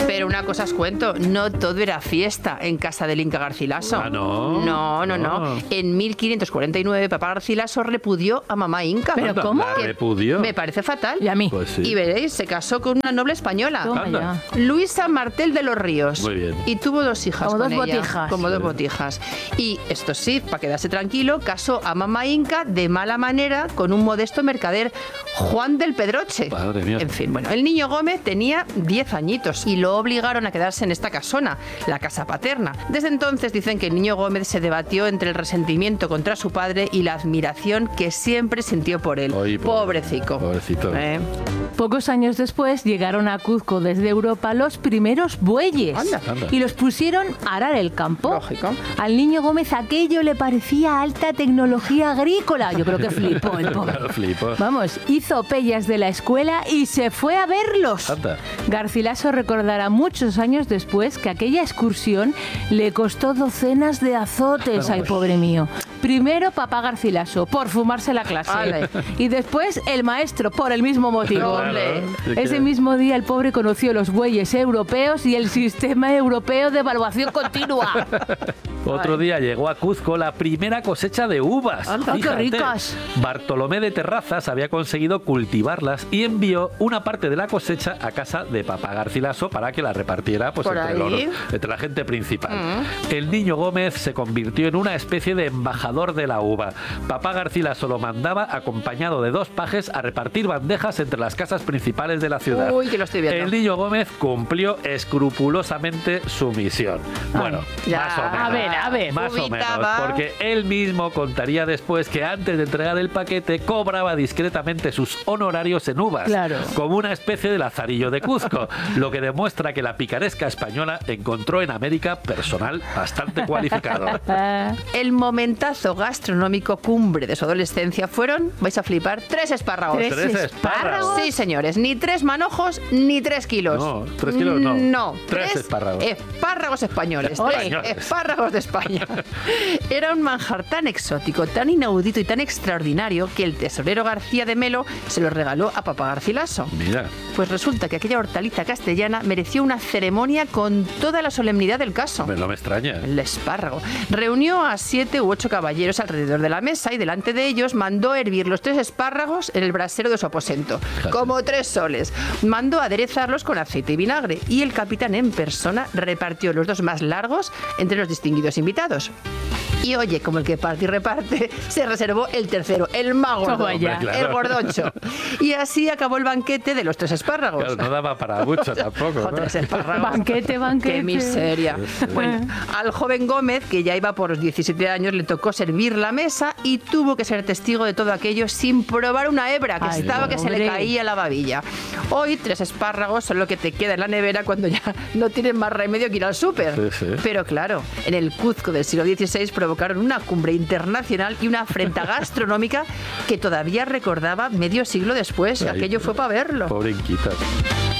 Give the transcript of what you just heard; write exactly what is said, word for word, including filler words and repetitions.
Pero una cosa os cuento, no todo era fiesta en casa del Inca Garcilaso. Ah, ¿no? No, no, no. No. En mil quinientos cuarenta y nueve, papá Garcilaso repudió a mamá Inca. ¿Pero Anda, cómo? ¿la Que repudió? Me parece fatal. Y a mí. Pues sí. Y veréis, se casó con una noble española. Toma Anda. ya. Luisa Martel de los Ríos. Muy bien. Y tuvo dos hijas Como con dos ella. botijas. Como dos Sí. botijas. Y esto sí, para quedarse tranquilo, casó a mamá Inca de mala manera con un modesto mercader, Juan del Pedroche. Madre mía. En fin, bueno, el niño Gómez tenía diez añitos y lo obligaron a quedarse en esta casona, la casa paterna. Desde entonces dicen que el niño Gómez se debatió entre el resentimiento contra su padre y la admiración que siempre sintió por él. Ay, pobre- Pobrecico. pobrecito. Eh, Pocos años después llegaron a Cuzco desde Europa los primeros bueyes. Anda. Anda. Y los pusieron a arar el campo. Lógico. Al niño Gómez aquello le parecía alta tecnología agrícola. Yo creo que flipó el pobre. Claro, flipo. Vamos, hizo pellas de la escuela y se fue a verlos. Anda. Garcilaso recordará muchos años después que aquella excursión le costó docenas de azotes. Ay, pobre mío. Primero papá Garcilaso, por fumarse la clase. Ale. Y después el maestro, por el mismo motivo. Claro. Es que- Ese mismo día el pobre conoció los bueyes europeos y el sistema europeo de evaluación continua. Otro día llegó a Cuzco la primera cosecha de uvas. Anda, qué Fíjate. ricas. Bartolomé de Terrazas había conseguido cultivarlas y envió una parte de la cosecha a casa de papá Garcilaso para que la repartiera pues, Por entre, ahí. los- entre la gente principal. El niño Gómez se convirtió en una especie de embajador de la uva. Papá Garcilaso lo mandaba acompañado de dos pajes a repartir bandejas entre las casas principales de la ciudad. Uy, que lo estoy viendo. El niño Gómez cumplió escrupulosamente su misión. Bueno, ya. más o menos. A ver, a ver. Más o menos, Vomitaba. porque él mismo contaría después que antes de entregar el paquete cobraba discretamente sus honorarios en uvas, Claro. como una especie de lazarillo de Cuzco, lo que demuestra que la picaresca española encontró en América personal bastante cualificado. Ah, El momentazo gastronómico cumbre de su adolescencia fueron, vais a flipar, tres espárragos. ¿Tres Tres espárragos? Sí, señores, ni tres manojos ni tres kilos. No, tres kilos no. No, Tres espárragos. Espárragos españoles. Españoles. Tres espárragos de España. Era un manjar tan exótico, tan inaudito y tan extraordinario que el tesorero García de Melo se lo regaló a papá Garcilaso. Mira, Pues resulta que aquella hortaliza castellana mereció una ceremonia con toda la solemnidad del caso. no me extraña. El espárrago. Reunió a siete u ocho caballeros alrededor de la mesa y delante de ellos mandó hervir los tres espárragos en el brasero de su aposento, como tres soles. Mandó aderezarlos con aceite y vinagre y el capitán en persona repartió los dos más largos entre los distinguidos invitados. Y oye, como el que parte y reparte, se reservó el tercero, el más gordo, Toma ya. Hombre, claro. el gordoncho. Y así acabó el banquete de los tres espárragos. Claro, no daba para mucho tampoco. ¿no? Joder, espárragos. banquete, banquete. Qué miseria. Bueno, al joven Gómez, que ya iba por los diecisiete años, le tocó servir la mesa y tuvo que ser testigo de todo aquello sin probar una hebra, que Ay, estaba que se le hombre. caía la babilla. Hoy, tres espárragos son lo que te queda en la nevera cuando ya no tienes más remedio que ir al súper. Sí, sí. Pero claro, en el Cuzco del siglo dieciséis provocaron una cumbre internacional y una afrenta gastronómica que todavía recordaba medio siglo después. Ay, Aquello fue para verlo. Pobre Inquita.